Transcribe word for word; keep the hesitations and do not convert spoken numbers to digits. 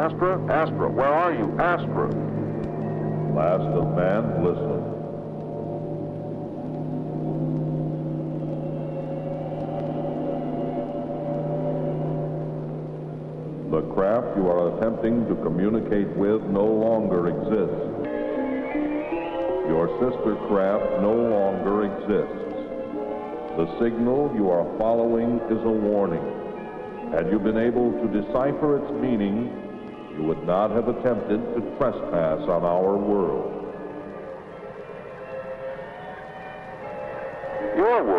Astra? Astra, where are you? Astra. Last of man, listen. The craft you are attempting to communicate with no longer exists. Your sister craft no longer exists. The signal you are following is a warning. Had you been able to decipher its meaning, you would not have attempted to trespass on our world. Your world?